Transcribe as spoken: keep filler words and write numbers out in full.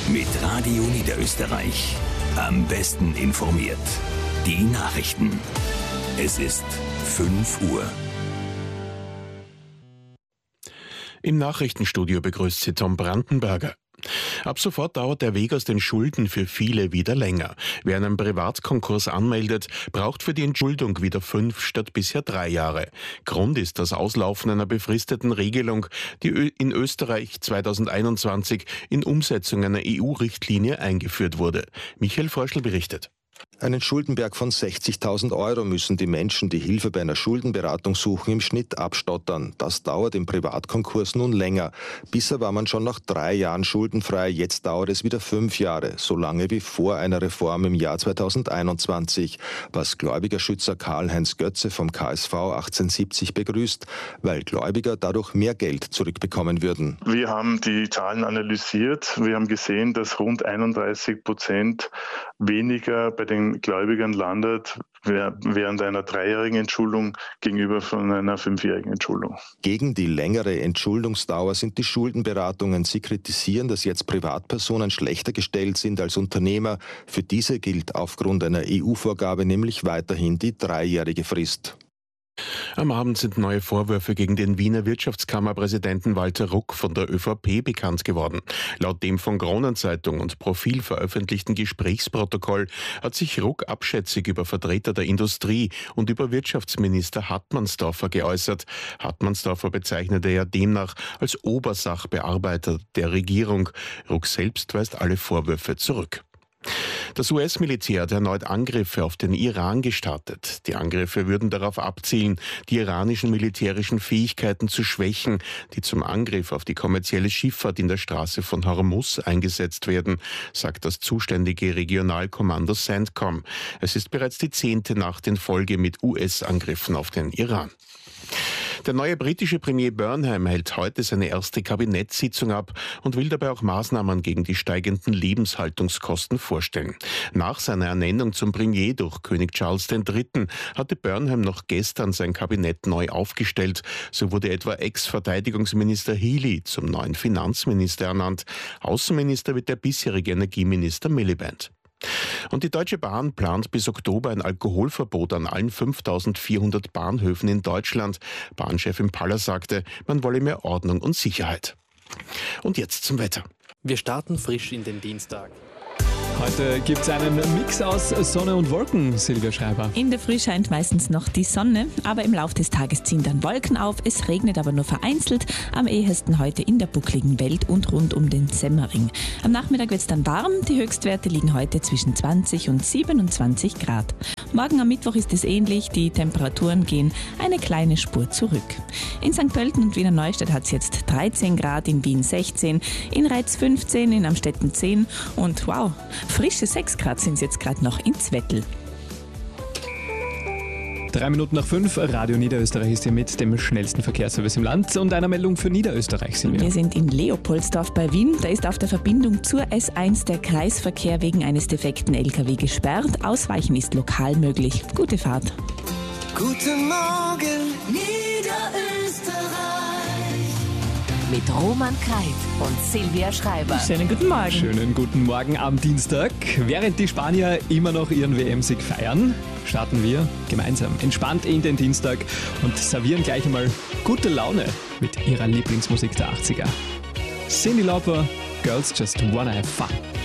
Mit Radio Niederösterreich. Am besten informiert. Die Nachrichten. Es ist fünf Uhr. Im Nachrichtenstudio begrüßt Sie Tom Brandenberger. Ab sofort dauert der Weg aus den Schulden für viele wieder länger. Wer einen Privatkonkurs anmeldet, braucht für die Entschuldung wieder fünf statt bisher drei Jahre. Grund ist das Auslaufen einer befristeten Regelung, die in Österreich zweitausendeinundzwanzig in Umsetzung einer E U-Richtlinie eingeführt wurde. Michael Forschl berichtet. Einen Schuldenberg von sechzigtausend Euro müssen die Menschen, die Hilfe bei einer Schuldenberatung suchen, im Schnitt abstottern. Das dauert im Privatkonkurs nun länger. Bisher war man schon nach drei Jahren schuldenfrei, jetzt dauert es wieder fünf Jahre, so lange wie vor einer Reform im Jahr zweitausendeinundzwanzig, was Gläubigerschützer Karl-Heinz Götze vom K S V achtzehnhundertsiebzig begrüßt, weil Gläubiger dadurch mehr Geld zurückbekommen würden. Wir haben die Zahlen analysiert. Wir haben gesehen, dass rund einunddreißig Prozent weniger bei den Gläubigern landet während einer dreijährigen Entschuldung gegenüber von einer fünfjährigen Entschuldung. Gegen die längere Entschuldungsdauer sind die Schuldenberatungen. Sie kritisieren, dass jetzt Privatpersonen schlechter gestellt sind als Unternehmer. Für diese gilt aufgrund einer E U-Vorgabe nämlich weiterhin die dreijährige Frist. Am Abend sind neue Vorwürfe gegen den Wiener Wirtschaftskammerpräsidenten Walter Ruck von der ÖVP bekannt geworden. Laut dem von Kronenzeitung und Profil veröffentlichten Gesprächsprotokoll hat sich Ruck abschätzig über Vertreter der Industrie und über Wirtschaftsminister Hartmannsdorfer geäußert. Hartmannsdorfer bezeichnete er demnach als Obersachbearbeiter der Regierung. Ruck selbst weist alle Vorwürfe zurück. Das U S-Militär hat erneut Angriffe auf den Iran gestartet. Die Angriffe würden darauf abzielen, die iranischen militärischen Fähigkeiten zu schwächen, die zum Angriff auf die kommerzielle Schifffahrt in der Straße von Hormuz eingesetzt werden, sagt das zuständige Regionalkommando CENTCOM. Es ist bereits die zehnte Nacht in Folge mit U S-Angriffen auf den Iran. Der neue britische Premier Burnham hält heute seine erste Kabinettssitzung ab und will dabei auch Maßnahmen gegen die steigenden Lebenshaltungskosten vorstellen. Nach seiner Ernennung zum Premier durch König Charles der Dritte. hatte Burnham noch gestern sein Kabinett neu aufgestellt. So wurde etwa Ex-Verteidigungsminister Healey zum neuen Finanzminister ernannt. Außenminister wird der bisherige Energieminister Miliband. Und die Deutsche Bahn plant bis Oktober ein Alkoholverbot an allen fünftausendvierhundert Bahnhöfen in Deutschland. Bahnchefin Paller sagte, man wolle mehr Ordnung und Sicherheit. Und jetzt zum Wetter. Wir starten frisch in den Dienstag. Heute gibt es einen Mix aus Sonne und Wolken, Silvia Schreiber. In der Früh scheint meistens noch die Sonne, aber im Laufe des Tages ziehen dann Wolken auf. Es regnet aber nur vereinzelt, am ehesten heute in der buckligen Welt und rund um den Semmering. Am Nachmittag wird es dann warm, die Höchstwerte liegen heute zwischen zwanzig und siebenundzwanzig Grad. Morgen am Mittwoch ist es ähnlich, die Temperaturen gehen eine kleine Spur zurück. In Sankt Pölten und Wiener Neustadt hat es jetzt dreizehn Grad, in Wien sechzehn, in Reiz fünfzehn, in Amstetten zehn und wow, frische sechs Grad sind es jetzt gerade noch in Zwettl. Drei Minuten nach fünf, Radio Niederösterreich ist hier mit dem schnellsten Verkehrsservice im Land und einer Meldung für Niederösterreich, Silvia. Wir sind in Leopoldsdorf bei Wien. Da ist auf der Verbindung zur S eins der Kreisverkehr wegen eines defekten L K W gesperrt. Ausweichen ist lokal möglich. Gute Fahrt. Guten Morgen, Niederösterreich. Mit Roman Kreit und Silvia Schreiber. Schönen guten Morgen. Schönen guten Morgen am Dienstag. Während die Spanier immer noch ihren W M-Sieg feiern, starten wir gemeinsam entspannt in den Dienstag und servieren gleich einmal gute Laune mit ihrer Lieblingsmusik der achtziger. Cyndi Lauper, Girls Just Wanna Have Fun.